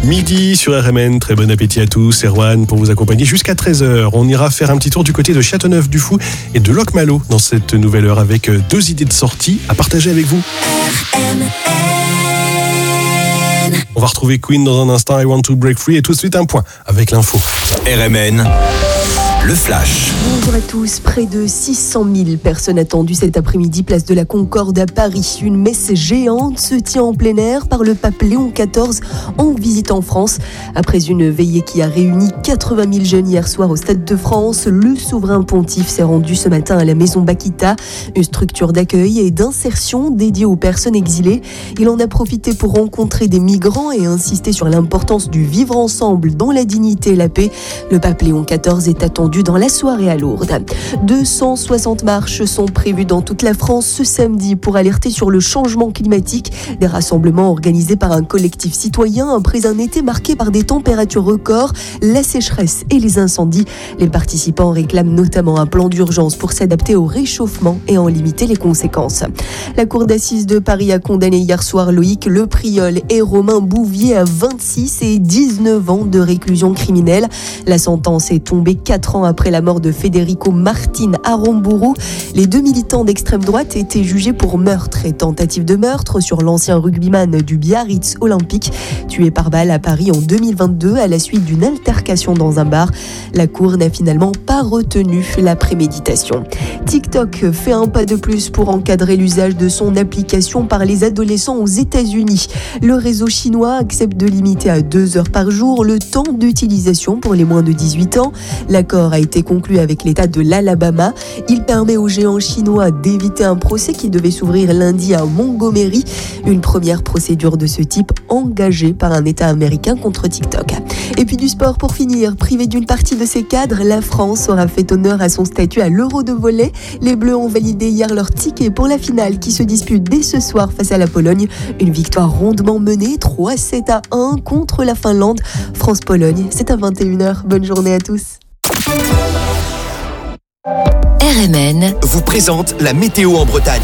Midi sur RMN, très bon appétit à tous. Erwan pour vous accompagner jusqu'à 13h. On ira faire un petit tour du côté de Châteauneuf-du-Fou et de Locmalo dans cette nouvelle heure avec 2 idées de sortie à partager avec vous. On va retrouver Queen dans un instant, I Want to Break Free, et tout de suite un point avec l'info. RMN, le flash. Bonjour à tous. Près de 600 000 personnes attendues cet après-midi, place de la Concorde à Paris. Une messe géante se tient en plein air par le pape Léon XIV en visite en France. Après une veillée qui a réuni 80 000 jeunes hier soir au Stade de France, le souverain pontife s'est rendu ce matin à la maison Bakita, une structure d'accueil et d'insertion dédiée aux personnes exilées. Il en a profité pour rencontrer des migrants et insister sur l'importance du vivre ensemble dans la dignité et la paix. Le pape Léon XIV est attendu dans la soirée à Lourdes. 260 marches sont prévues dans toute la France ce samedi pour alerter sur le changement climatique. Des rassemblements organisés par un collectif citoyen après un été marqué par des températures records, la sécheresse et les incendies. Les participants réclament notamment un plan d'urgence pour s'adapter au réchauffement et en limiter les conséquences. La cour d'assises de Paris a condamné hier soir Loïc Lepriol et Romain Bouvier à 26 et 19 ans de réclusion criminelle. La sentence est tombée 4 ans après la mort de Federico Martin Aramburu. Les 2 militants d'extrême droite étaient jugés pour meurtre et tentative de meurtre sur l'ancien rugbyman du Biarritz Olympique, tué par balle à Paris en 2022 à la suite d'une altercation dans un bar. La cour n'a finalement pas retenu la préméditation. TikTok fait un pas de plus pour encadrer l'usage de son application par les adolescents aux États-Unis. Le réseau chinois accepte de limiter à 2 heures par jour le temps d'utilisation pour les moins de 18 ans. L'accord a été conclu avec l'État de l'Alabama. Il permet aux géants chinois d'éviter un procès qui devait s'ouvrir lundi à Montgomery. Une première procédure de ce type engagée par un État américain contre TikTok. Et puis du sport pour finir. Privé d'une partie de ses cadres, la France aura fait honneur à son statut à l'Euro de volley. Les Bleus ont validé hier leur ticket pour la finale qui se dispute dès ce soir face à la Pologne. Une victoire rondement menée, 3-7-1 contre la Finlande. France-Pologne, c'est à 21h. Bonne journée à tous. RMN vous présente la météo en Bretagne.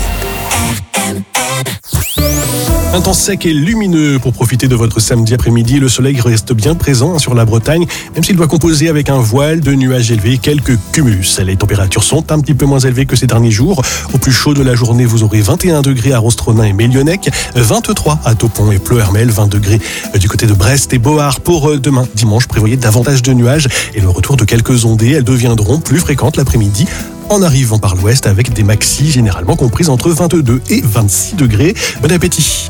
Un temps sec et lumineux pour profiter de votre samedi après-midi. Le soleil reste bien présent sur la Bretagne, même s'il doit composer avec un voile de nuages élevés, quelques cumulus. Les températures sont un petit peu moins élevées que ces derniers jours. Au plus chaud de la journée, vous aurez 21 degrés à Rostronin et Mélionnec, 23 à Taupon et Pleuhermel, 20 degrés du côté de Brest et Beauhardt. Pour demain, dimanche, prévoyez davantage de nuages et le retour de quelques ondées. Elles deviendront plus fréquentes l'après-midi en arrivant par l'ouest avec des maxis généralement comprises entre 22 et 26 degrés. Bon appétit!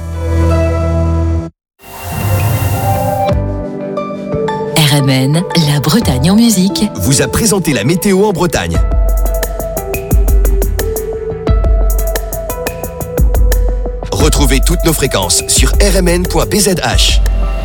RMN, la Bretagne en musique, vous a présenté la météo en Bretagne. Retrouvez toutes nos fréquences sur rmn.bzh.